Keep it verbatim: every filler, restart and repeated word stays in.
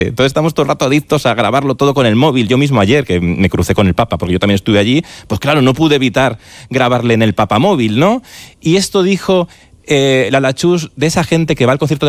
Entonces estamos todo el rato adictos a grabarlo todo con el móvil. Yo mismo ayer, que me crucé con el Papa, porque yo también estuve allí, pues claro, no pude evitar grabarle en el Papamóvil, ¿no? Y esto dijo eh, Lala Chus de esa gente que va al concierto de